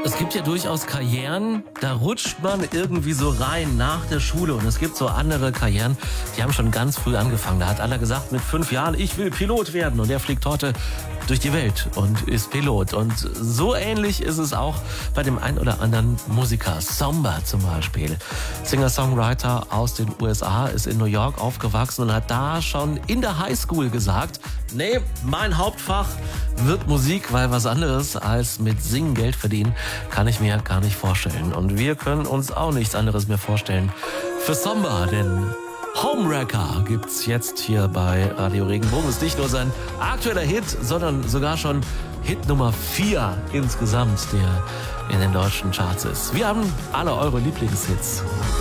Es gibt ja durchaus Karrieren, da rutscht man irgendwie so rein nach der Schule. Und es gibt so andere Karrieren, die haben schon ganz früh angefangen. Da hat einer gesagt, mit 5 Jahren, ich will Pilot werden. Und der fliegt heute durch die Welt und ist Pilot. Und so ähnlich ist es auch bei dem ein oder anderen Musiker. Samba zum Beispiel. Singer-Songwriter aus den USA, ist in New York aufgewachsen und hat da schon in der Highschool gesagt, nee, mein Hauptfach wird Musik, weil was anderes als mit Singen Geld verdienen kann ich mir gar nicht vorstellen. Und wir können uns auch nichts anderes mehr vorstellen für Samba, denn Homewrecker gibt's jetzt hier bei Radio Regenbogen. Ist nicht nur sein aktueller Hit, sondern sogar schon Hit Nummer 4 insgesamt, der in den deutschen Charts ist. Wir haben alle eure Lieblingshits.